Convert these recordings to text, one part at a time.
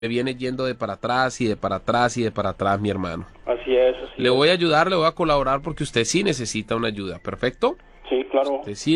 viene yendo de para atrás y de para atrás y de para atrás, mi hermano. Así es, así Le es. voy a ayudar, le voy a colaborar porque usted sí necesita una ayuda, ¿perfecto? Sí, claro.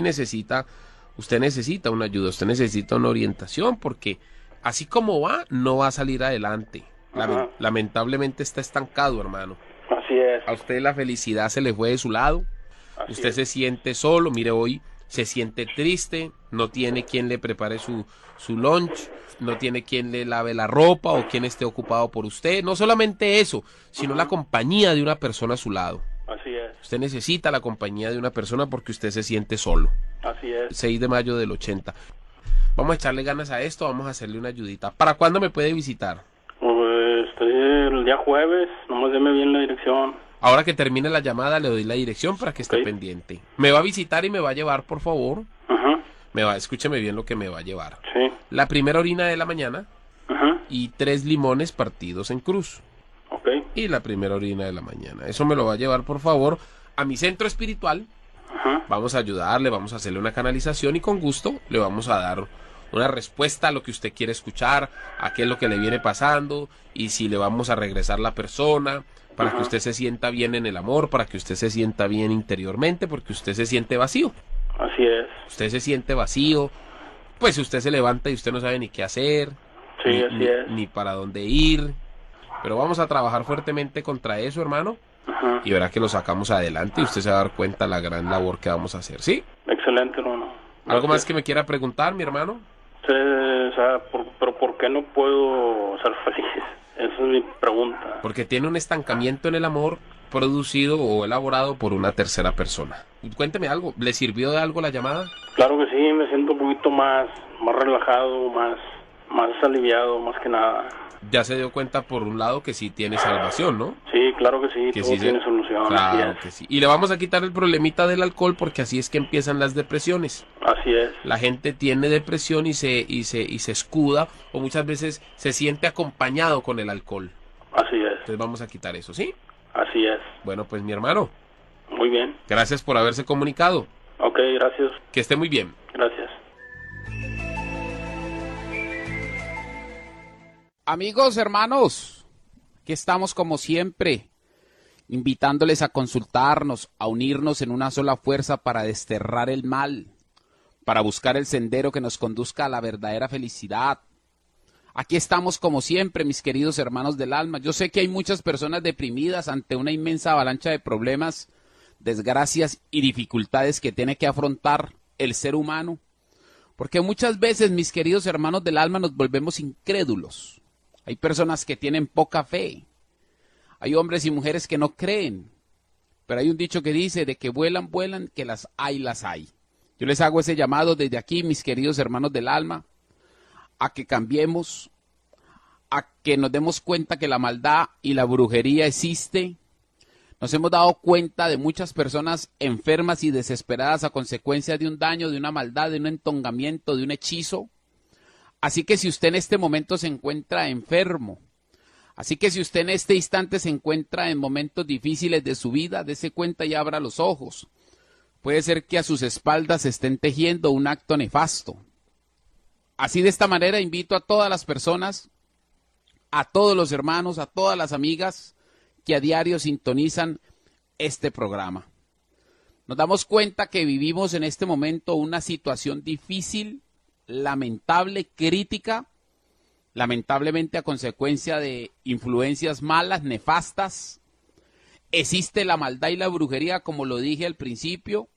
Usted necesita una ayuda, usted necesita una orientación porque así como va, no va a salir adelante. Ajá. Lamentablemente está estancado, hermano. Así es, A usted la felicidad se le fue de su lado, así usted es. se siente solo, mire hoy, se siente triste, no tiene quien le prepare su lunch, no tiene quien le lave la ropa o quien esté ocupado por usted. No solamente eso, sino Ajá. la compañía de una persona a su lado. Así es, Usted necesita la compañía de una persona porque usted se siente solo. así es. 6 de mayo del 80. Vamos a echarle ganas a esto, vamos a hacerle una ayudita. ¿Para cuándo me puede visitar? Pues, estoy el día jueves, nomás deme bien la dirección. Ahora que termine la llamada le doy la dirección para que esté Ok. pendiente. Me va a visitar y me va a llevar, por favor. Ajá, Escúcheme bien lo que me va a llevar. sí. La primera orina de la mañana Ajá, y 3 limones partidos en cruz. ok. Y la primera orina de la mañana. Eso me lo va a llevar, por favor, a mi centro espiritual. Ajá, Vamos a ayudarle, vamos a hacerle una canalización y con gusto le vamos a dar una respuesta a lo que usted quiere escuchar, a qué es lo que le viene pasando y si le vamos a regresar la persona para que usted se sienta bien en el amor, para que usted se sienta bien interiormente, porque usted se siente vacío. así es. Usted se siente vacío, pues usted se levanta y usted no sabe ni qué hacer, Sí, así es. ni para dónde ir. Pero vamos a trabajar fuertemente contra eso, hermano, Ajá. y verá que lo sacamos adelante y usted se va a dar cuenta de la gran labor que vamos a hacer, ¿sí? Excelente, hermano. ¿Algo más que me quiera preguntar, mi hermano? Sí, o sea, pero ¿por qué no puedo ser feliz? Esa es mi pregunta. Porque tiene un estancamiento en el amor producido o elaborado por una tercera persona. Cuénteme algo, ¿le sirvió de algo la llamada? Claro que sí, me siento un poquito más relajado, más aliviado, más que nada. Ya se dio cuenta por un lado que sí tiene salvación, ¿no? Sí, claro que sí, Que todo sí tiene solución. Claro Así que es. sí. Y le vamos a quitar el problemita del alcohol porque así es que empiezan las depresiones. Así es. La gente tiene depresión y se escuda o muchas veces se siente acompañado con el alcohol. Así es. Entonces vamos a quitar eso, ¿sí? Así es. Bueno, pues mi hermano, Muy bien. gracias por haberse comunicado. Ok, gracias. Que esté muy bien. Gracias. Amigos, hermanos, aquí estamos como siempre, invitándoles a consultarnos, a unirnos en una sola fuerza para desterrar el mal, para buscar el sendero que nos conduzca a la verdadera felicidad. Aquí estamos como siempre, mis queridos hermanos del alma. Yo sé que hay muchas personas deprimidas ante una inmensa avalancha de problemas, desgracias y dificultades que tiene que afrontar el ser humano, porque muchas veces, mis queridos hermanos del alma, nos volvemos incrédulos. Hay personas que tienen poca fe. Hay hombres y mujeres que no creen. Pero hay un dicho que dice de que vuelan, vuelan, que las hay, las hay. Yo les hago ese llamado desde aquí, mis queridos hermanos del alma, a que cambiemos, a que nos demos cuenta que la maldad y la brujería existe. Nos hemos dado cuenta de muchas personas enfermas y desesperadas a consecuencia de un daño, de una maldad, de un entongamiento, de un hechizo. Así que si usted en este momento se encuentra enfermo, así que si usted en este instante se encuentra en momentos difíciles de su vida, dése cuenta y abra los ojos. Puede ser que a sus espaldas se estén tejiendo un acto nefasto. Así de esta manera invito a todas las personas, a todos los hermanos, a todas las amigas que a diario sintonizan este programa. Nos damos cuenta que vivimos en este momento una situación difícil, lamentable, crítica, lamentablemente a consecuencia de influencias malas, nefastas. Existe la maldad y la brujería, como lo dije al principio.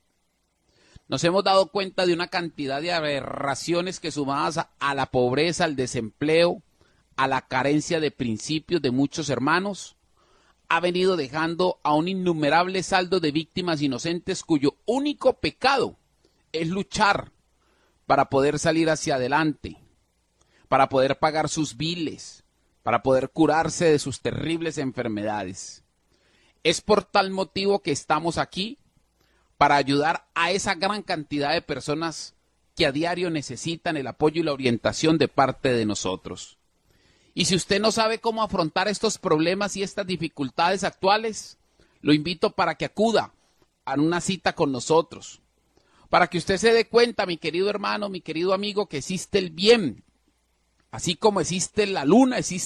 Nos hemos dado cuenta de una cantidad de aberraciones que sumadas a la pobreza, al desempleo, a la carencia de principios de muchos hermanos, ha venido dejando a un innumerable saldo de víctimas inocentes cuyo único pecado es luchar para poder salir hacia adelante, para poder pagar sus biles, para poder curarse de sus terribles enfermedades. Es por tal motivo que estamos aquí, para ayudar a esa gran cantidad de personas que a diario necesitan el apoyo y la orientación de parte de nosotros. Y si usted no sabe cómo afrontar estos problemas y estas dificultades actuales, lo invito para que acuda a una cita con nosotros, para que usted se dé cuenta, mi querido hermano, mi querido amigo, que existe el bien, Así como existe la luna, existe